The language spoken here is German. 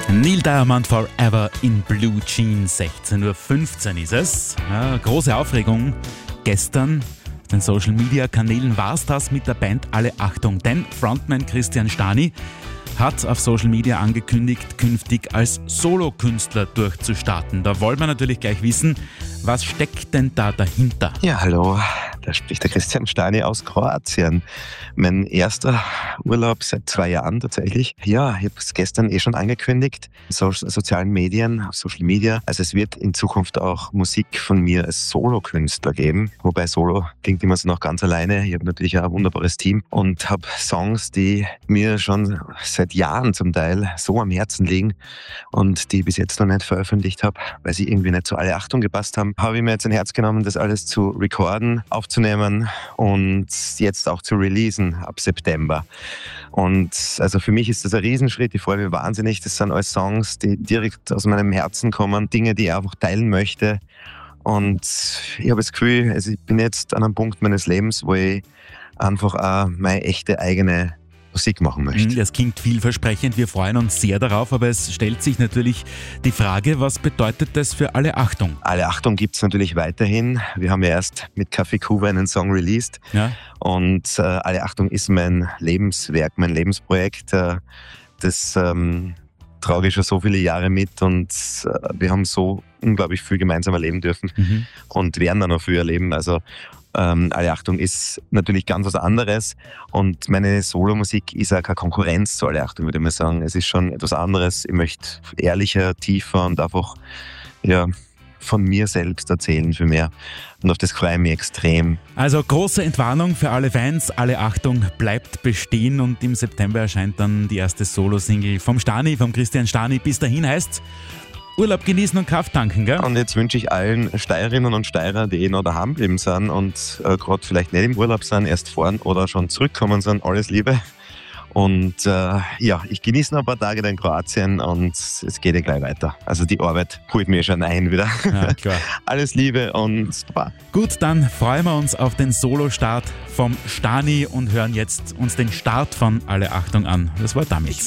Neil Diamond Forever in Blue Jeans, 16:15 Uhr ist es. Ja, große Aufregung gestern auf den Social Media Kanälen war es das mit der Band Alle Achtung, denn Frontman Christian Stani hat auf Social Media angekündigt, künftig als Solokünstler durchzustarten. Da wollen wir natürlich gleich wissen, was steckt denn da dahinter? Ja, hallo, da spricht der Christian Stani aus Kroatien. Mein erster Urlaub seit 2 Jahren tatsächlich. Ja, ich habe es gestern schon angekündigt, sozialen Medien, auf Social Media. Also es wird in Zukunft auch Musik von mir als Solokünstler geben. Wobei Solo klingt immer so noch ganz alleine. Ich habe natürlich auch ein wunderbares Team und habe Songs, die mir schon seit Jahren zum Teil so am Herzen liegen und die ich bis jetzt noch nicht veröffentlicht habe, weil sie irgendwie nicht zu Alle Achtung gepasst haben. Habe ich mir jetzt ein Herz genommen, das alles zu recorden, aufzunehmen und jetzt auch zu releasen ab September. Und also für mich ist das ein Riesenschritt, ich freue mich wahnsinnig. Das sind alles Songs, die direkt aus meinem Herzen kommen, Dinge, die ich einfach teilen möchte. Und ich habe das Gefühl, also ich bin jetzt an einem Punkt meines Lebens, wo ich einfach auch meine echte eigene Musik machen möchte. Das klingt vielversprechend, wir freuen uns sehr darauf, aber es stellt sich natürlich die Frage, was bedeutet das für Alle Achtung? Alle Achtung gibt es natürlich weiterhin. Wir haben ja erst mit Kaffee Kuba einen Song released. Ja. Und Alle Achtung ist mein Lebenswerk, mein Lebensprojekt. Das trage ich schon so viele Jahre mit und wir haben so unglaublich viel gemeinsam erleben dürfen und werden dann noch viel erleben. Also Alle Achtung ist natürlich ganz was anderes und meine Solomusik ist auch keine Konkurrenz zu Alle Achtung, würde ich mal sagen. Es ist schon etwas anderes. Ich möchte ehrlicher, tiefer und einfach von mir selbst erzählen für mehr. Und auf das freue ich mich extrem. Also große Entwarnung für alle Fans. Alle Achtung bleibt bestehen und im September erscheint dann die erste Solo-Single vom Christian Stani. Bis dahin heißt's Urlaub genießen und Kraft tanken, gell? Und jetzt wünsche ich allen Steirerinnen und Steirer, die noch daheim geblieben sind und gerade vielleicht nicht im Urlaub sind, erst fahren oder schon zurückkommen sind, alles Liebe. Und ich genieße noch ein paar Tage in Kroatien und es geht ja gleich weiter. Also die Arbeit holt mir schon ein wieder. Ja, klar. Alles Liebe und Baba. Gut, dann freuen wir uns auf den Solo-Start vom Stani und hören jetzt uns den Start von Alle Achtung an. Das war Damit.